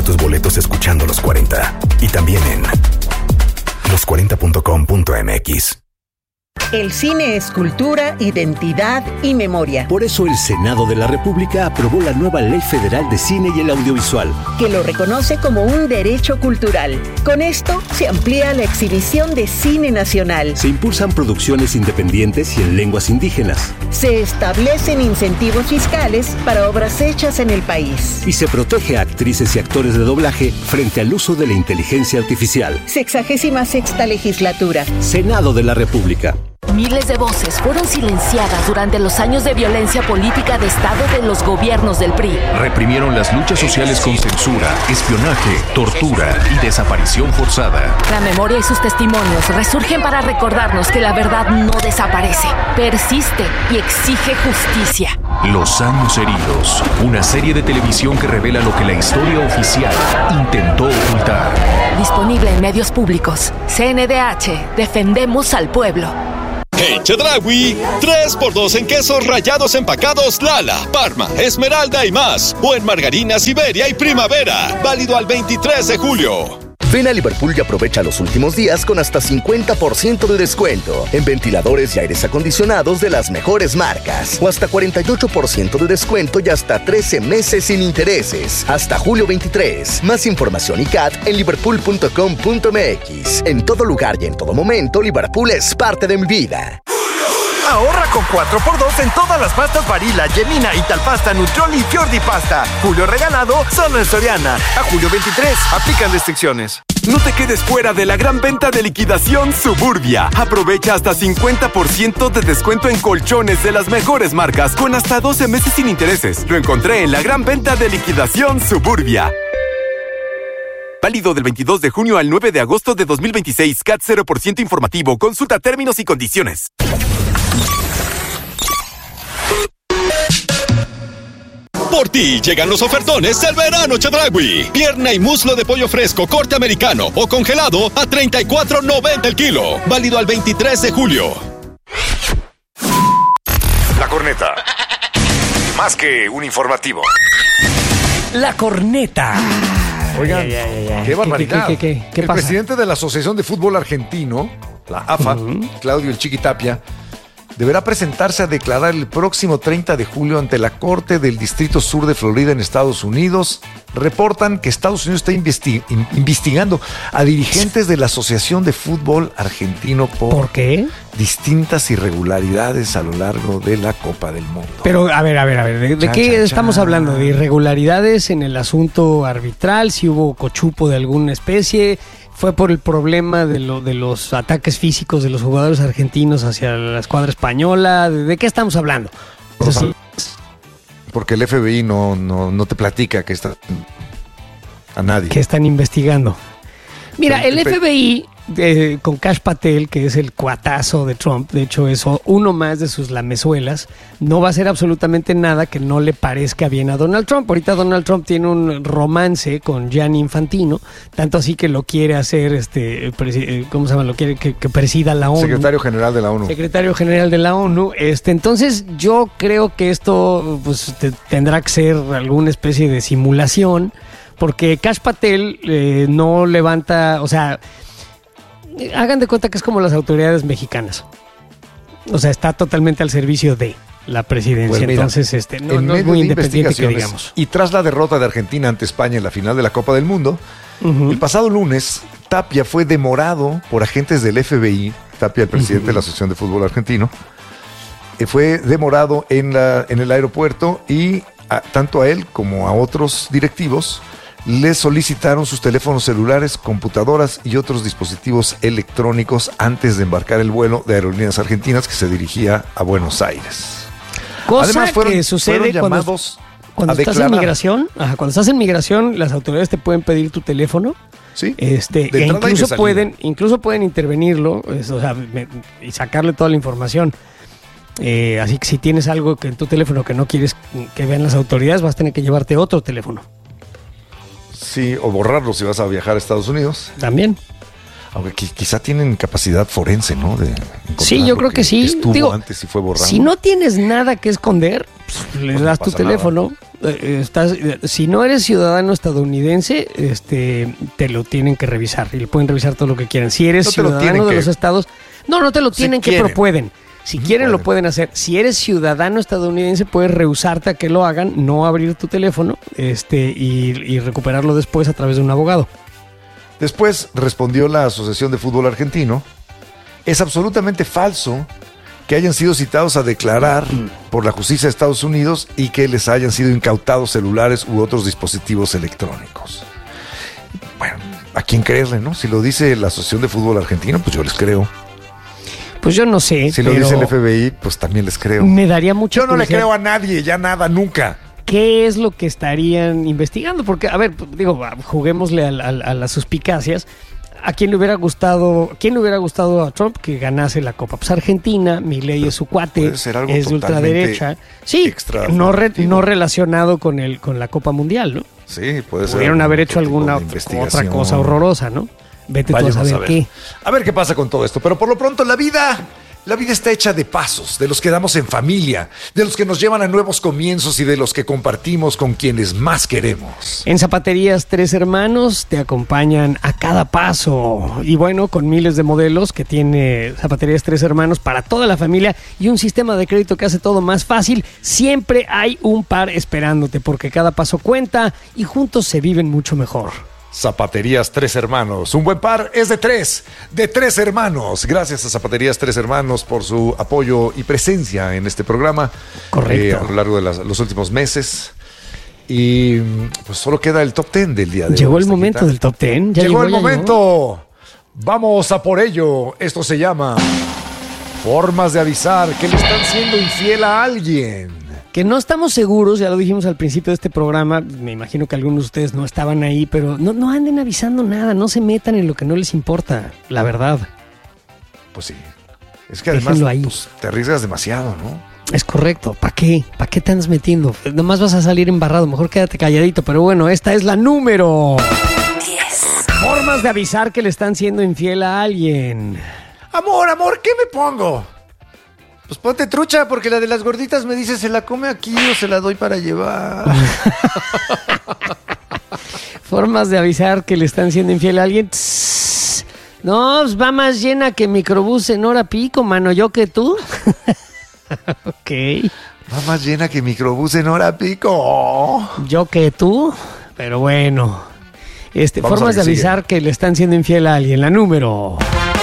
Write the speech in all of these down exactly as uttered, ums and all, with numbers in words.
tus boletos escuchando Los cuarenta y también en los cuarenta punto com punto m x. El cine es cultura, identidad y memoria. Por eso el Senado de la República aprobó la nueva Ley Federal de Cine y el Audiovisual, que lo reconoce como un derecho cultural. Con esto se amplía la exhibición de cine nacional. Se impulsan producciones independientes y en lenguas indígenas. Se establecen incentivos fiscales para obras hechas en el país. Y se protege a actrices y actores de doblaje frente al uso de la inteligencia artificial. Sexagésima sexta legislatura. Senado de la República. Miles de voces fueron silenciadas durante los años de violencia política de Estado de los gobiernos del P R I. Reprimieron las luchas sociales con censura, espionaje, tortura y desaparición forzada. La memoria y sus testimonios resurgen para recordarnos que la verdad no desaparece, persiste y exige justicia. Los años heridos, una serie de televisión que revela lo que la historia oficial intentó ocultar. Disponible en medios públicos. C N D H, defendemos al pueblo. En Chedraui, tres por dos en quesos rallados empacados Lala, Parma, Esmeralda y más. O en margarina Siberia y Primavera. Válido al veintitrés de julio. Ven a Liverpool y aprovecha los últimos días con hasta cincuenta por ciento de descuento en ventiladores y aires acondicionados de las mejores marcas. O hasta cuarenta y ocho por ciento de descuento y hasta trece meses sin intereses. Hasta julio veintitrés. Más información y C A T en liverpool punto com punto m x. En todo lugar y en todo momento, Liverpool es parte de mi vida. Ahorra con cuatro por dos en todas las pastas Barilla, Gelina, Italpasta, Nutrioli y Fiordi Pasta. Julio regalado solo en Soriana. A julio veintitrés. Aplican restricciones. No te quedes fuera de la gran venta de liquidación Suburbia. Aprovecha hasta cincuenta por ciento de descuento en colchones de las mejores marcas con hasta doce meses sin intereses. Lo encontré en la gran venta de liquidación Suburbia. Válido del veintidós de junio al nueve de agosto de dos mil veintiséis. C A T cero por ciento informativo. Consulta términos y condiciones. Por ti llegan los ofertones del verano Chedraui. Pierna y muslo de pollo fresco, corte americano o congelado a treinta y cuatro noventa el kilo. Válido al veintitrés de julio. La corneta. Más que un informativo. La corneta. Oigan, Ay, ay, ay, ay. qué barbaridad. ¿Qué, qué, qué, qué, qué el pasa? presidente de la Asociación de Fútbol Argentino, la A F A, uh-huh. Claudio El Chiqui Tapia, deberá presentarse a declarar el próximo treinta de julio ante la Corte del Distrito Sur de Florida en Estados Unidos. Reportan que Estados Unidos está investi- in- investigando a dirigentes de la Asociación de Fútbol Argentino por, ¿Por qué? distintas irregularidades a lo largo de la Copa del Mundo. Pero, a ver, a ver, a ver, ¿de, de Cha, qué cha, estamos cha. hablando? ¿De irregularidades en el asunto arbitral? ¿Si hubo cochupo de alguna especie? ¿Fue por el problema de, lo, de los ataques físicos de los jugadores argentinos hacia la escuadra española? ¿De, de qué estamos hablando? Por Eso sí. Porque el F B I no, no, no te platica que está a nadie. Que están investigando. Mira, Pero, el pero, F B I, eh, con Kash Patel, que es el cuatazo de Trump, de hecho es uno más de sus lamezuelas, no va a hacer absolutamente nada que no le parezca bien a Donald Trump. Ahorita Donald Trump tiene un romance con Gianni Infantino, tanto así que lo quiere hacer, este, presi- ¿cómo se llama? Lo quiere que, que presida la ONU. Secretario General de la ONU. Secretario General de la ONU. Este, entonces yo creo que esto pues, te, tendrá que ser alguna especie de simulación, porque Kash Patel eh, no levanta, o sea, hagan de cuenta que es como las autoridades mexicanas. O sea, está totalmente al servicio de la presidencia. Pues mira, entonces, este, no, en no es medio muy de independiente que investigaciones digamos. Y tras la derrota de Argentina ante España en la final de la Copa del Mundo, uh-huh. el pasado lunes, Tapia fue demorado por agentes del F B I, Tapia, el presidente uh-huh. de la Asociación de Fútbol Argentino, eh, fue demorado en, la, en el aeropuerto y a, tanto a él como a otros directivos les solicitaron sus teléfonos celulares, computadoras y otros dispositivos electrónicos antes de embarcar el vuelo de Aerolíneas Argentinas que se dirigía a Buenos Aires. Cosa Además, fueron, que sucede fueron cuando, llamados cuando a estás declarar. en migración. Ajá, cuando estás en migración, las autoridades te pueden pedir tu teléfono. Sí. Este, de e entrada y de incluso salida. pueden, incluso pueden intervenirlo, es, o sea, me, y sacarle toda la información. Eh, así que si tienes algo que en tu teléfono que no quieres que vean las autoridades, vas a tener que llevarte otro teléfono. Sí, o borrarlo si vas a viajar a Estados Unidos. También. Aunque qui- quizá tienen capacidad forense, ¿no? De Sí, yo creo que, que sí. Estuvo Digo, antes y fue borrado. si no tienes nada que esconder, pues, le Pues das no tu pasa teléfono eh, estás, eh, si no eres ciudadano estadounidense, este, te lo tienen que revisar y le pueden revisar todo lo que quieran. Si eres No te lo ciudadano tienen de que- los estados, no, no te lo Si tienen que, quieren. pero pueden. Si quieren, lo pueden hacer. Si eres ciudadano estadounidense, puedes rehusarte a que lo hagan, no abrir tu teléfono este, y, y recuperarlo después a través de un abogado. Después respondió la Asociación de Fútbol Argentino. Es absolutamente falso que hayan sido citados a declarar por la justicia de Estados Unidos y que les hayan sido incautados celulares u otros dispositivos electrónicos. Bueno, ¿a quién creerle, no? Si lo dice la Asociación de Fútbol Argentino, pues yo les creo. Pues yo no sé. Si lo pero dice el F B I, pues también les creo. me daría mucho Yo no le creo a nadie, ya nada, nunca. ¿Qué es lo que estarían investigando? Porque, a ver, digo, juguémosle a, a, a las suspicacias. ¿A quién le hubiera gustado, quién le hubiera gustado a Trump que ganase la Copa? Pues Argentina, Milei es su cuate, puede ser algo es de ultraderecha. Sí, extra no, re- no relacionado con el con la Copa Mundial, ¿no? Sí, puede ser. Pudieron haber hecho otro tipo alguna de otra investigación. cosa horrorosa, ¿no? Vete tú a Vayamos saber a ver. qué. A ver qué pasa con todo esto. Pero por lo pronto, la vida, la vida está hecha de pasos, de los que damos en familia, de los que nos llevan a nuevos comienzos y de los que compartimos con quienes más queremos. En Zapaterías Tres Hermanos te acompañan a cada paso. Y bueno, con miles de modelos que tiene Zapaterías Tres Hermanos para toda la familia y un sistema de crédito que hace todo más fácil, siempre hay un par esperándote porque cada paso cuenta y juntos se viven mucho mejor. Zapaterías Tres Hermanos. Un buen par es de tres, de tres hermanos. Gracias a Zapaterías Tres Hermanos por su apoyo y presencia en este programa. Correcto. eh, a lo largo de las- los últimos meses. Y pues solo queda el top ten del día de hoy. Llegó el Esta momento quita. del top ten. Ya Llegó llegó, el ya momento. Vamos a por ello. Esto se llama formas de avisar que le están siendo infiel a alguien. Que no estamos seguros, ya lo dijimos al principio de este programa, me imagino que algunos de ustedes no estaban ahí, pero no, no anden avisando nada, no se metan en lo que no les importa, la verdad. Pues sí. Es que además Déjenlo ahí. pues, te arriesgas demasiado, ¿no? Es correcto, ¿para qué? ¿Para qué te andas metiendo? Nomás vas a salir embarrado, mejor quédate calladito, pero bueno, esta es la número diez. Formas de avisar que le están siendo infiel a alguien. Amor, amor, ¿qué me pongo? Pues ponte trucha, porque la de las gorditas me dice, ¿se la come aquí o se la doy para llevar? Formas de avisar que le están siendo infiel a alguien. Tss. No, pues va más llena que microbús en hora pico, mano, yo que tú. Ok. Va más llena que microbús en hora pico. Yo que tú, pero bueno. Este, Vamos a formas de la que avisar que le están siendo infiel a alguien. La número.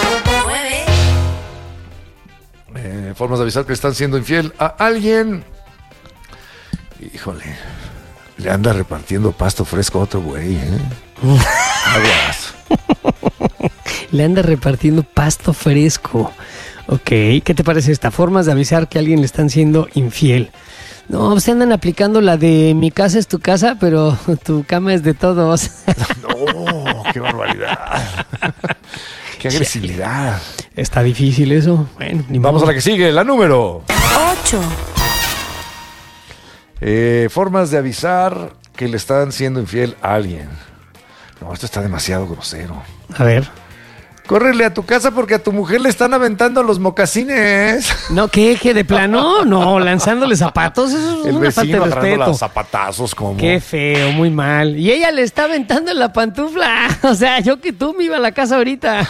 Eh, formas de avisar que están siendo infiel a alguien. Híjole, le anda repartiendo pasto fresco a otro güey, ¿eh? Aguas. Le anda repartiendo pasto fresco. Ok, ¿qué te parece esta? Formas de avisar que a alguien le están siendo infiel. No, pues andan aplicando la de mi casa es tu casa, pero tu cama es de todos. No, qué barbaridad. Qué agresividad. Está difícil eso. Bueno, ni Vamos modo. a la que sigue, la número ocho. Eh, formas de avisar que le están siendo infiel a alguien. No, esto está demasiado grosero. A ver. Córrele a tu casa porque a tu mujer le están aventando los mocasines. No, ¿qué? ¿Qué de plano? No, lanzándole zapatos. Eso es El una falta vecino de agarrando respeto. los zapatazos como... Qué feo, muy mal. Y ella le está aventando la pantufla. O sea, yo que tú me iba a la casa ahorita.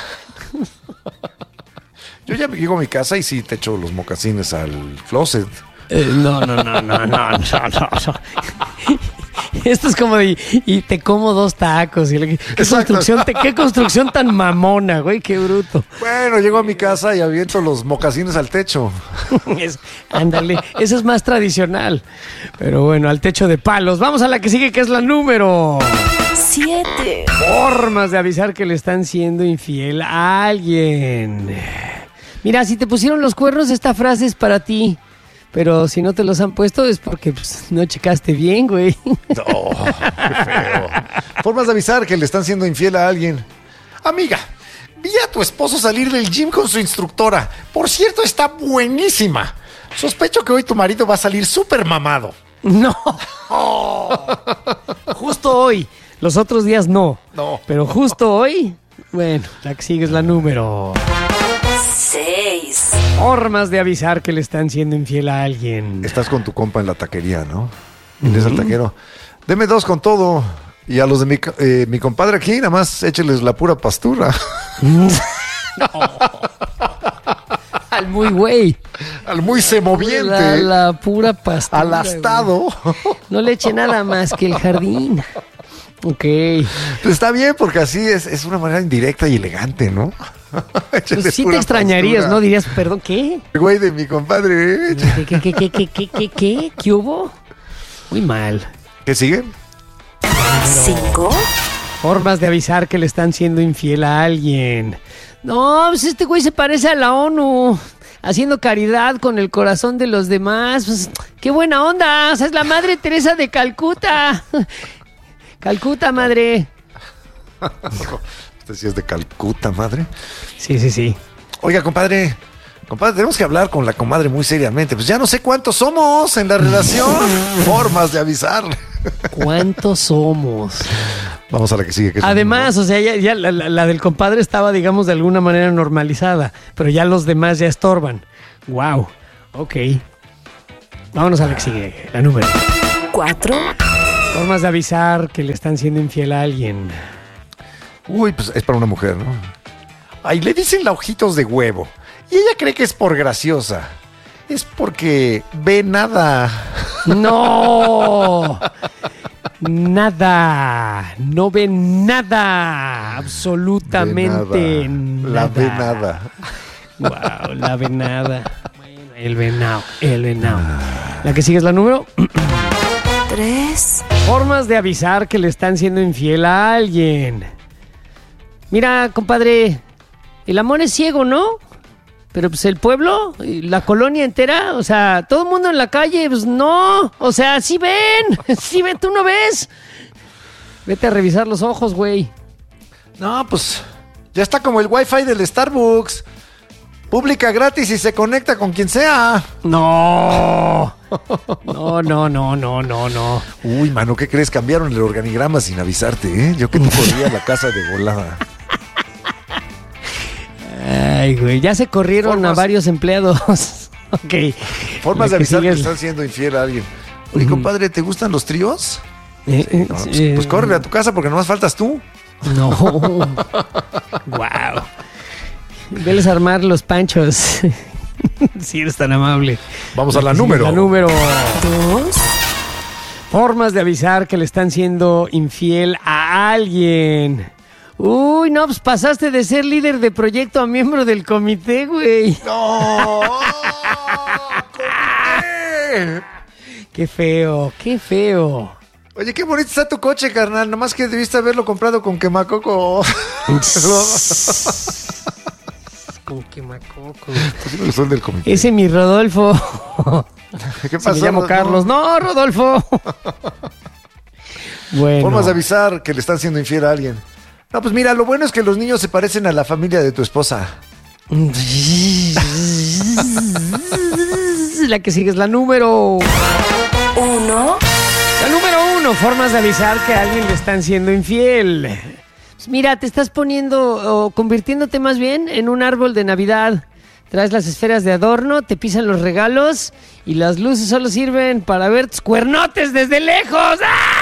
Yo ya llego a mi casa y sí te echo los mocasines al closet. Eh, no, no, no, no, no, no, no, no. Esto es como de, y te como dos tacos. Y le- ¿qué, construcción, te- qué construcción tan mamona, güey, qué bruto. Bueno, llego a mi casa y aviento los mocasines al techo. Es- ándale, eso es más tradicional. Pero bueno, al techo de palos. Vamos a la que sigue, que es la número siete. Formas de avisar que le están siendo infiel a alguien. Mira, si te pusieron los cuernos, esta frase es para ti. Pero si no te los han puesto es porque pues, no checaste bien, güey. No, qué feo. Formas de avisar que le están siendo infiel a alguien. Amiga, vi a tu esposo salir del gym con su instructora. Por cierto, está buenísima. Sospecho que hoy tu marido va a salir súper mamado. No. Justo hoy. Los otros días no. No. Pero justo hoy, bueno, la que sigue es la número seis. Formas de avisar que le están siendo infiel a alguien. Estás con tu compa en la taquería, ¿no? Diles al taquero, deme dos con todo. Y a los de mi, eh, mi compadre aquí, nada más écheles la pura pastura. No. Al muy güey. Al muy semoviente. La, la pura pastura. Al astado. Güey. No le eche nada más que el jardín. Ok. Pues está bien, porque así es, es una manera indirecta y elegante, ¿no? Pues sí te extrañarías, pastura. ¿No? Dirías, perdón, ¿qué? El güey de mi compadre. ¿eh? ¿Qué, qué, qué, qué, qué, qué, qué, qué? ¿Qué hubo? Muy mal. ¿Qué sigue? Cinco. Formas de avisar que le están siendo infiel a alguien. No, pues este güey se parece a la ONU. Haciendo caridad con el corazón de los demás. Pues, ¡qué buena onda! O sea, es la Madre Teresa de Calcuta. Calcuta, madre. Usted sí es de Calcuta, madre. Sí, sí, sí. Oiga, compadre. Compadre, tenemos que hablar con la comadre muy seriamente. Pues ya no sé cuántos somos en la relación. Formas de avisar. ¿Cuántos somos? Vamos a la que sigue. Que Además, o sea, ya, ya la, la, la del compadre estaba, digamos, de alguna manera normalizada. Pero ya los demás ya estorban. Wow. Ok. Vámonos a la que sigue. La número cuatro. Formas de avisar que le están siendo infiel a alguien. Uy, pues es para una mujer, ¿no? Ay, le dicen la ojitos de huevo. Y ella cree que es por graciosa. Es porque ve nada. ¡No! Nada. No ve nada. Absolutamente nada. nada. La ve nada. Wow, la ve nada. Bueno, el venado. El venado. La que sigue es la número tres. Formas de avisar que le están siendo infiel a alguien. Mira, compadre, el amor es ciego, ¿no? Pero pues el pueblo, la colonia entera, o sea, todo el mundo en la calle, pues no, o sea, sí ven, sí ven, ¿tú no ves? Vete a revisar los ojos, güey. No, pues ya está como el wifi del Starbucks. Publica gratis y se conecta con quien sea. No. No, no, no, no, no, no. Uy, mano, ¿qué crees? Cambiaron el organigrama sin avisarte, ¿eh? Yo que te corría a la casa de volada. Ay, güey, ya se corrieron Formas... a varios empleados. Ok. Formas de avisar que es... están siendo infiel a alguien. Oye, uh-huh. compadre, ¿te gustan los tríos? Eh, sí, no, pues, eh, pues córrele a tu casa porque nomás faltas tú. No. Wow. Veles a armar los panchos. Si eres tan amable. Vamos a la número. La número dos. Formas de avisar que le están siendo infiel a alguien. Uy, no, pues pasaste de ser líder de proyecto a miembro del comité, güey. ¡No! ¡Comité! Qué feo, qué feo. Oye, qué bonito está tu coche, carnal. Nomás que debiste haberlo comprado con quemacoco. Con quemacoco. Son del comité. Ese es mi Rodolfo. ¿Qué pasó? Me llamo no, Carlos. No, Rodolfo. Bueno. Formas de avisar que le están siendo infiel a alguien. No, pues mira, lo bueno es que los niños se parecen a la familia de tu esposa. La que sigue es la número uno. La número uno, formas de avisar que a alguien le están siendo infiel. Pues mira, te estás poniendo o convirtiéndote más bien en un árbol de Navidad. Traes las esferas de adorno, te pisan los regalos y las luces solo sirven para ver tus cuernotes desde lejos.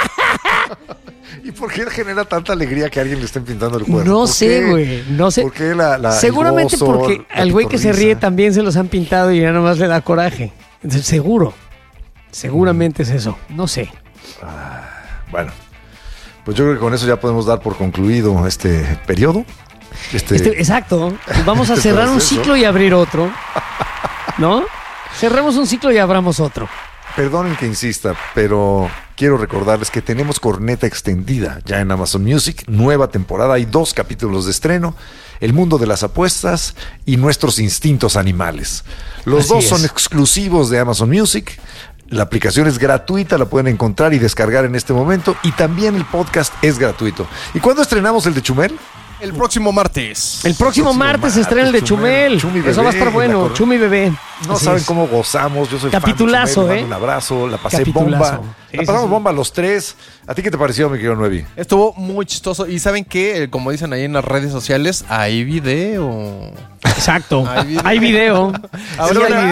¿Y por qué genera tanta alegría que a alguien le estén pintando el cuerno? No sé, güey, no sé. ¿Por qué la, la, Seguramente gozo, porque al güey que se ríe también se los han pintado y ya nomás le da coraje. Entonces, seguro, seguramente es eso, no sé. Ah, bueno, pues yo creo que con eso ya podemos dar por concluido este periodo. Este, este, exacto, vamos a este cerrar proceso. Un ciclo y abrir otro, ¿no? Cerramos un ciclo y abramos otro. Perdonen que insista, pero quiero recordarles que tenemos corneta extendida ya en Amazon Music, nueva temporada, hay dos capítulos de estreno, El mundo de las apuestas y Nuestros instintos animales. Los Así dos es. son exclusivos de Amazon Music. La aplicación es gratuita, la pueden encontrar y descargar en este momento, y también el podcast es gratuito. ¿Y cuándo estrenamos el de Chumel? El próximo martes. El próximo, próximo martes, martes se estrena el de Chumel. Chumel. Eso va a estar bueno. Chumi bebé. No Así saben es. Cómo gozamos. Yo soy Capitulazo, fan de ¿eh? Un abrazo. La pasé Capitulazo. bomba. Sí, la pasamos sí, sí. bomba los tres. ¿A ti qué te pareció, mi querido Nuevi? Estuvo muy chistoso. Y ¿saben qué? Como dicen ahí en las redes sociales, hay video. Exacto. Hay video. Hay video. Ahora, sí, hay video.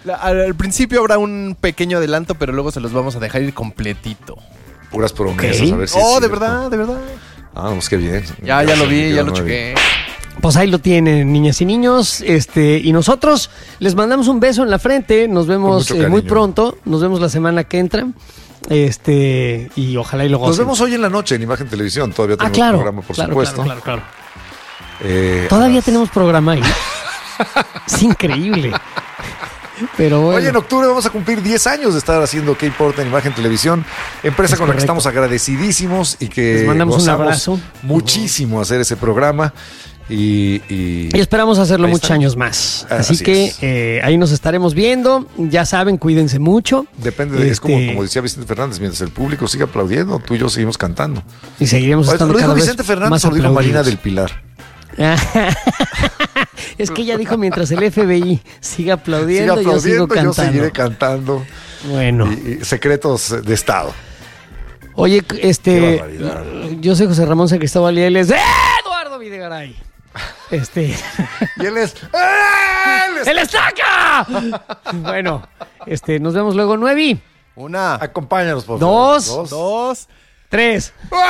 La- al, al principio habrá un pequeño adelanto, pero luego se los vamos a dejar ir completito. Puras promesas, Ok. a ver si Oh, es de cierto. verdad, de verdad. Ah, pues qué bien. Ya, ya lo vi, ya lo Nueve. chequé. Pues ahí lo tienen, niñas y niños. Este, y nosotros les mandamos un beso en la frente. Nos vemos mucho eh, muy cariño. pronto. Nos vemos la semana que entra. Este, y ojalá y lo Nos gocen. vemos hoy en la noche en Imagen Televisión. Todavía Ah, tenemos claro. programa, por claro, supuesto. claro, claro, claro. Eh, Todavía a las- tenemos programa ahí. Es increíble. Pero bueno. Oye, en octubre vamos a cumplir diez años de estar haciendo ¿Qué importa? En Imagen Televisión. Empresa Es con la que correcto. estamos agradecidísimos y que Les mandamos un gozamos abrazo. muchísimo hacer ese programa. Y, y- Y esperamos hacerlo Ahí muchos estamos. años más. Ah, Así, así que es. eh, ahí nos estaremos viendo. Ya saben, cuídense mucho. Depende de, es como, Este, como decía Vicente Fernández, mientras el público siga aplaudiendo, tú y yo seguimos cantando. Y seguiremos Oye, estando ¿lo dijo cada vez Vicente Fernández más o lo dijo Marina aplaudidos. del Pilar? Es que ella dijo mientras el F B I siga aplaudiendo, Siga yo sigo aplaudiendo, yo, cantando. seguiré cantando. Bueno. Y- y secretos de Estado. Oye, Qué este, barbaridad. yo soy José Ramón Sacristobal y él es Eduardo Videgaray. Este, Y él es... ¡Eh! ¡el estaca! Bueno, este, nos vemos luego, nueve. Una, Acompáñanos, por Dos. favor. dos, Tres. ¡Ah!